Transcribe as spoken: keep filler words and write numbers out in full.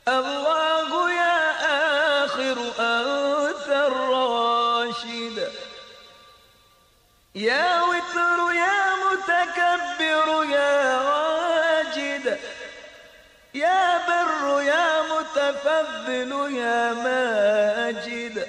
الله يا آخر أنت الراشد، يا وتر يا متكبر يا واجد، يا بر يا متفضل يا ماجد،